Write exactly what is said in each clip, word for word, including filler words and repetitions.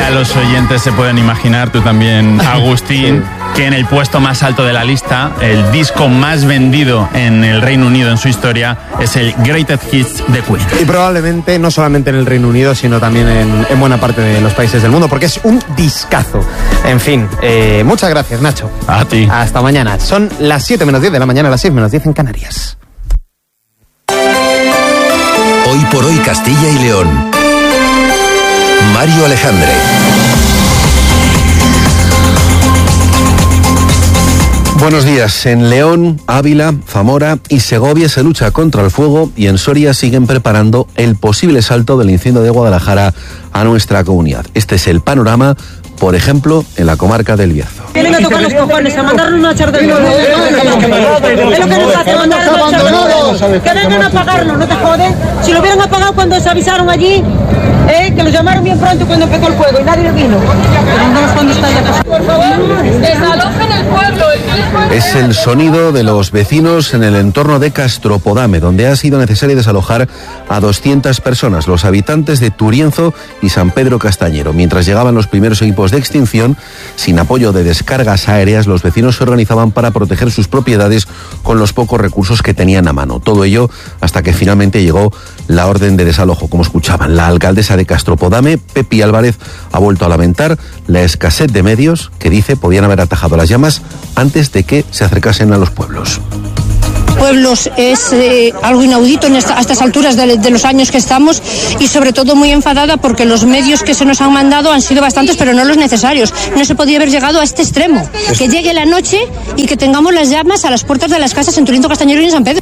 Ya los oyentes se pueden imaginar, tú también, Agustín, sí, que en el puesto más alto de la lista, el disco más vendido en el Reino Unido en su historia, es el Greatest Hits de Queen. Y probablemente no solamente en el Reino Unido, sino también en, en buena parte de los países del mundo, porque es un discazo. En fin, eh, muchas gracias, Nacho. A ti. Hasta mañana. Son las siete menos diez de la mañana, las seis menos diez en Canarias. Hoy por hoy Castilla y León. Mario Alejandre. Buenos días. En León, Ávila, Zamora y Segovia se lucha contra el fuego y en Soria siguen preparando el posible salto del incendio de Guadalajara a nuestra comunidad. Este es el panorama, por ejemplo, en la comarca del Bierzo. Tienen que tocar los cojones a mandarnos una charla de luz. Es lo que nos hace mandarnos una charla de luz. Que vengan a apagarnos, no te joden. Si lo hubieran apagado cuando se avisaron allí, eh, que los llamaron bien pronto cuando empezó el fuego y nadie vino. Preguntamos cuándo está ya pasado. Por favor, desalojen el pueblo. Es el sonido de los vecinos en el entorno de Castropodame, donde ha sido necesario desalojar a doscientas personas, los habitantes de Turienzo y San Pedro Castañero. Mientras llegaban los primeros equipos de extinción, sin apoyo de descargas aéreas, los vecinos se organizaban para proteger sus propiedades con los pocos recursos que tenían a mano. Todo ello hasta que finalmente llegó la orden de desalojo, como escuchaban. La alcaldesa de Castropodame, Pepi Álvarez, ha vuelto a lamentar la escasez de medios que dice podían haber atajado las llamas antes de que se acercasen a los pueblos. Pueblos es eh, algo inaudito en esta, a estas alturas de, de los años que estamos y sobre todo muy enfadada porque los medios que se nos han mandado han sido bastantes pero no los necesarios. No se podía haber llegado a este extremo, que llegue la noche y que tengamos las llamas a las puertas de las casas en Turienzo, Castañero y en San Pedro.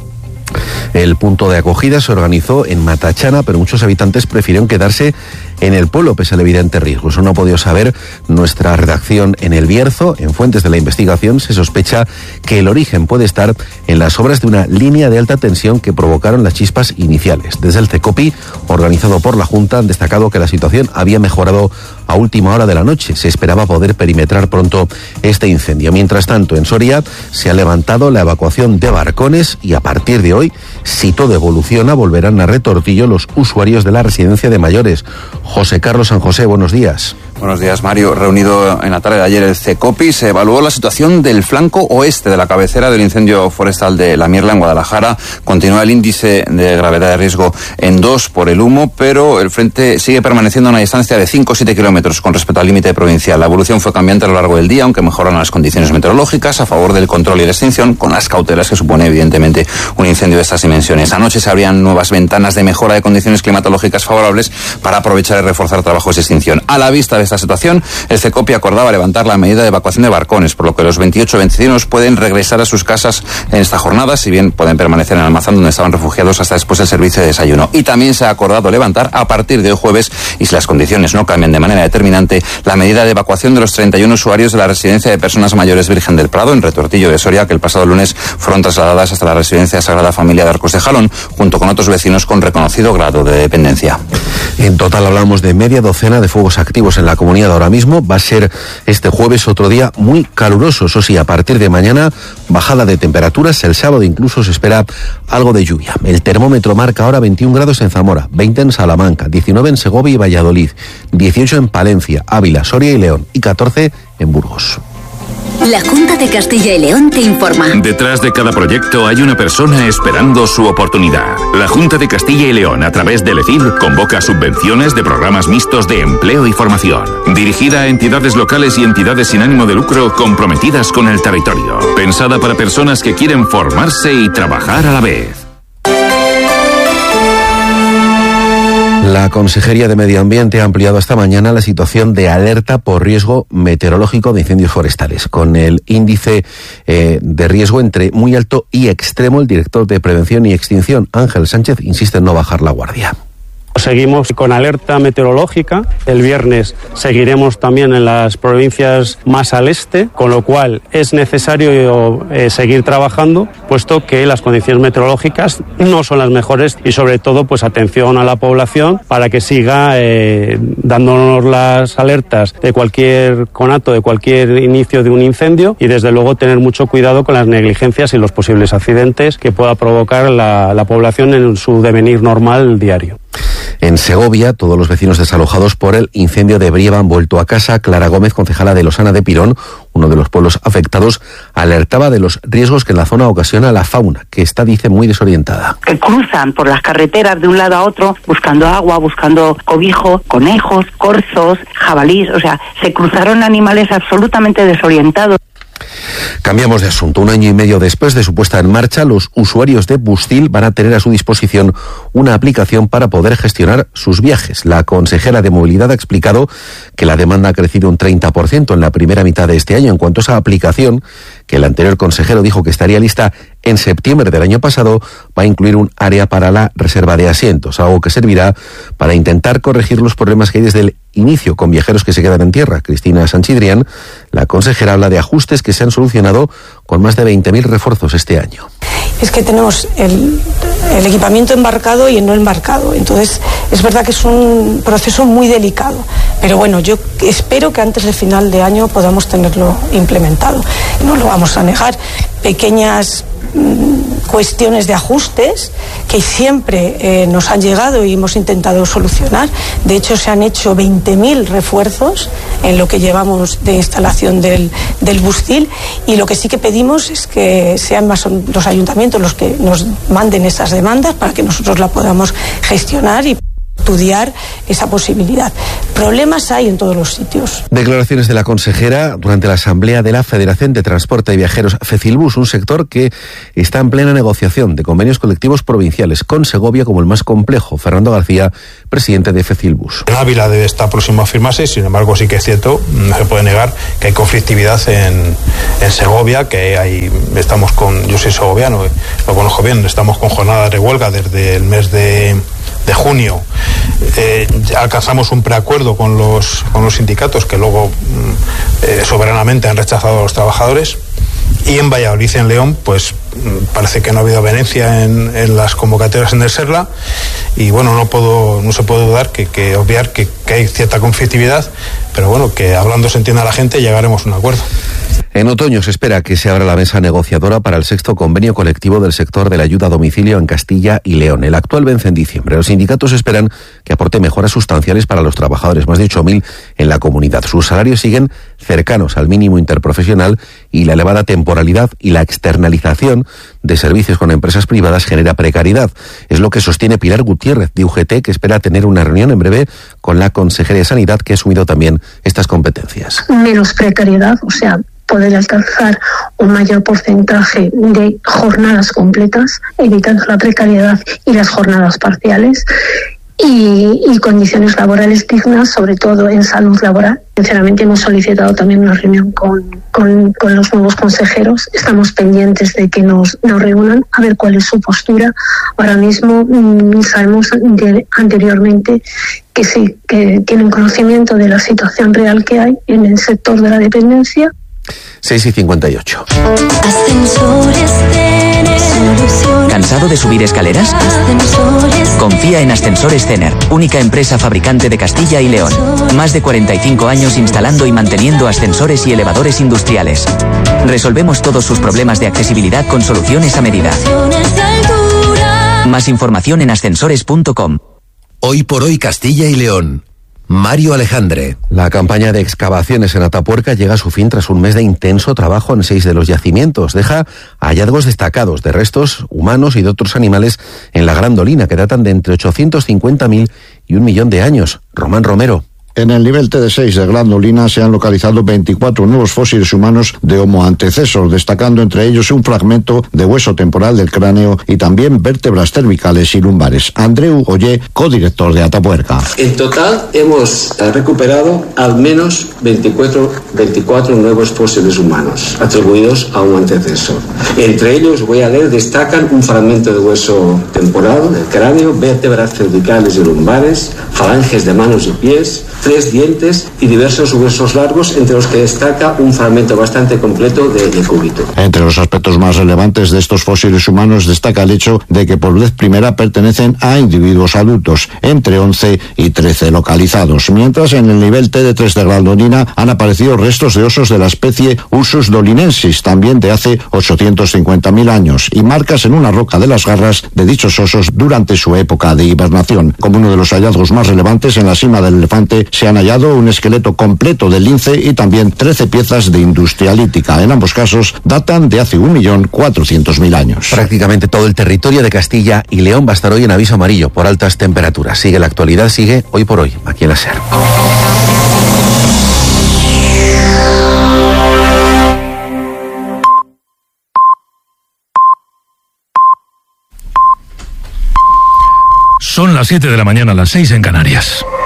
El punto de acogida se organizó en Matachana, pero muchos habitantes prefirieron quedarse en el pueblo pese al evidente riesgo. Eso no ha podido saber nuestra redacción en El Bierzo. En fuentes de la investigación se sospecha que el origen puede estar en las obras de una línea de alta tensión que provocaron las chispas iniciales. Desde el CECOPI, organizado por la Junta, han destacado que la situación había mejorado a última hora de la noche. Se esperaba poder perimetrar pronto este incendio. Mientras tanto, en Soria se ha levantado la evacuación de barcones y a partir de hoy, si todo evoluciona, volverán a Retortillo los usuarios de la residencia de mayores. José Carlos San José, buenos días. Buenos días, Mario. Reunido en la tarde de ayer el CECOPI, se evaluó la situación del flanco oeste de la cabecera del incendio forestal de La Mierla en Guadalajara. Continúa el índice de gravedad de riesgo en dos por el humo, pero el frente sigue permaneciendo a una distancia de cinco o siete kilómetros con respecto al límite provincial. La evolución fue cambiante a lo largo del día, aunque mejoran las condiciones meteorológicas a favor del control y la extinción, con las cautelas que supone evidentemente un incendio de estas dimensiones. Anoche se abrían nuevas ventanas de mejora de condiciones climatológicas favorables para aprovechar y reforzar trabajos de extinción. A la vista de esta situación, el CECOPI acordaba levantar la medida de evacuación de barcones, por lo que los veintiocho vecinos pueden regresar a sus casas en esta jornada, si bien pueden permanecer en el almazán donde estaban refugiados hasta después del servicio de desayuno. Y también se ha acordado levantar a partir de hoy jueves, y si las condiciones no cambian de manera determinante, la medida de evacuación de los treinta y uno usuarios de la residencia de personas mayores Virgen del Prado en Retortillo de Soria, que el pasado lunes fueron trasladadas hasta la residencia Sagrada Familia de Arcos de Jalón, junto con otros vecinos con reconocido grado de dependencia. En total hablamos de media docena de fuegos activos en la comunidad ahora mismo. Va a ser este jueves otro día muy caluroso. Eso sí, a partir de mañana, bajada de temperaturas. El sábado incluso se espera algo de lluvia. El termómetro marca ahora veintiún grados en Zamora, veinte en Salamanca, diecinueve en Segovia y Valladolid, dieciocho en Palencia, Ávila, Soria y León y catorce en Burgos. La Junta de Castilla y León te informa. Detrás de cada proyecto hay una persona esperando su oportunidad. La Junta de Castilla y León, a través del E C I D, convoca subvenciones de programas mixtos de empleo y formación. Dirigida a entidades locales y entidades sin ánimo de lucro comprometidas con el territorio. Pensada para personas que quieren formarse y trabajar a la vez. La Consejería de Medio Ambiente ha ampliado esta mañana la situación de alerta por riesgo meteorológico de incendios forestales. Con el índice eh, de riesgo entre muy alto y extremo, el director de Prevención y Extinción, Ángel Sánchez, insiste en no bajar la guardia. Seguimos con alerta meteorológica. El viernes seguiremos también en las provincias más al este, con lo cual es necesario eh, seguir trabajando, puesto que las condiciones meteorológicas no son las mejores y sobre todo pues atención a la población para que siga eh, dándonos las alertas de cualquier conato, de cualquier inicio de un incendio y desde luego tener mucho cuidado con las negligencias y los posibles accidentes que pueda provocar la, la población en su devenir normal diario. En Segovia, todos los vecinos desalojados por el incendio de Brieva han vuelto a casa. Clara Gómez, concejala de Losana de Pirón, uno de los pueblos afectados, alertaba de los riesgos que en la zona ocasiona la fauna, que está, dice, muy desorientada. Que cruzan por las carreteras de un lado a otro buscando agua, buscando cobijo, conejos, corzos, jabalíes, o sea, se cruzaron animales absolutamente desorientados. Cambiamos de asunto. Un año y medio después de su puesta en marcha, los usuarios de Bustil van a tener a su disposición una aplicación para poder gestionar sus viajes. La consejera de Movilidad ha explicado que la demanda ha crecido un treinta por ciento en la primera mitad de este año. En cuanto a esa aplicación, que el anterior consejero dijo que estaría lista en septiembre del año pasado, va a incluir un área para la reserva de asientos, algo que servirá para intentar corregir los problemas que hay desde el inicio con viajeros que se quedan en tierra. Cristina Sanchidrián, la consejera, habla de ajustes que se han solucionado con más de veinte mil refuerzos este año. Es que tenemos el, el equipamiento embarcado y el no embarcado. Entonces, es verdad que es un proceso muy delicado. Pero bueno, yo espero que antes de final de año podamos tenerlo implementado. No lo vamos a negar. Pequeñas mmm, cuestiones de ajustes que siempre eh, nos han llegado y hemos intentado solucionar. De hecho, se han hecho veinte mil refuerzos en lo que llevamos de instalación del, del Bustil, y lo que sí que pedimos es que sean más los ayuntamientos los que nos manden esas demandas para que nosotros la podamos gestionar y estudiar esa posibilidad. Problemas hay en todos los sitios. Declaraciones de la consejera durante la asamblea de la Federación de Transporte de Viajeros Fecilbus, un sector que está en plena negociación de convenios colectivos provinciales, con Segovia como el más complejo. Fernando García, presidente de Fecilbus. En Ávila debe estar próximo a firmarse, sin embargo sí que es cierto, no se puede negar que hay conflictividad en, en Segovia, que hay, estamos con, yo soy segoviano, lo conozco bien, estamos con jornadas de huelga desde el mes de de junio. Eh, alcanzamos un preacuerdo con los, con los sindicatos que luego eh, soberanamente han rechazado a los trabajadores, y en Valladolid y en León pues parece que no ha habido avenencia en, en las convocatorias en el Serla, y bueno, no puedo no se puede dudar que, que obviar que, que hay cierta conflictividad, pero bueno, que hablando se entienda a la gente y llegaremos a un acuerdo. En otoño se espera que se abra la mesa negociadora para el sexto convenio colectivo del sector de la ayuda a domicilio en Castilla y León. El actual vence en diciembre. Los sindicatos esperan que aporte mejoras sustanciales para los trabajadores, más de ocho mil en la comunidad. Sus salarios siguen cercanos al mínimo interprofesional, y la elevada temporalidad y la externalización de servicios con empresas privadas genera precariedad. Es lo que sostiene Pilar Gutiérrez, de U G T, que espera tener una reunión en breve con la Consejería de Sanidad, que ha asumido también estas competencias. Menos precariedad, o sea, poder alcanzar un mayor porcentaje de jornadas completas, evitando la precariedad y las jornadas parciales, y, y condiciones laborales dignas, sobre todo en salud laboral. Sinceramente, hemos solicitado también una reunión con, con, con los nuevos consejeros. Estamos pendientes de que nos, nos reúnan a ver cuál es su postura. Ahora mismo mmm, sabemos de, anteriormente que sí, que tienen conocimiento de la situación real que hay en el sector de la dependencia. seis y cincuenta y ocho. Ascensores Cener. ¿Cansado de subir escaleras? Ascensores. Confía en Ascensores Cener, única empresa fabricante de Castilla y León. Más de cuarenta y cinco años instalando y manteniendo ascensores y elevadores industriales. Resolvemos todos sus problemas de accesibilidad con soluciones a medida. Más información en ascensores punto com. Hoy por hoy Castilla y León. Mario Alejandre. La campaña de excavaciones en Atapuerca llega a su fin tras un mes de intenso trabajo en seis de los yacimientos. Deja hallazgos destacados de restos humanos y de otros animales en la Gran Dolina, que datan de entre ochocientos cincuenta mil y un millón de años. Román Romero. En el nivel T D seis de Gran Dolina se han localizado veinticuatro nuevos fósiles humanos de Homo antecesor, destacando entre ellos un fragmento de hueso temporal del cráneo y también vértebras cervicales y lumbares. Andreu Ollé, codirector de Atapuerca. En total hemos recuperado al menos veinticuatro, veinticuatro nuevos fósiles humanos atribuidos a un antecesor. Entre ellos, voy a leer, destacan un fragmento de hueso temporal del cráneo, vértebras cervicales y lumbares, falanges de manos y pies, tres dientes y diversos huesos largos, entre los que destaca un fragmento bastante completo de, de cúbito. Entre los aspectos más relevantes de estos fósiles humanos destaca el hecho de que por vez primera pertenecen a individuos adultos, entre once y trece localizados, mientras en el nivel T D tres de Grandolina han aparecido restos de osos de la especie Ursus dolinensis, también de hace ochocientos cincuenta mil años, y marcas en una roca de las garras de dichos osos durante su época de hibernación. Como uno de los hallazgos más relevantes, en la cima del elefante se han hallado un esqueleto completo del lince y también trece piezas de industria lítica. En ambos casos datan de hace un millón cuatrocientos mil años. Prácticamente todo el territorio de Castilla y León va a estar hoy en aviso amarillo por altas temperaturas. Sigue la actualidad, sigue hoy por hoy, aquí en la SER. Son las siete de la mañana, las seis en Canarias.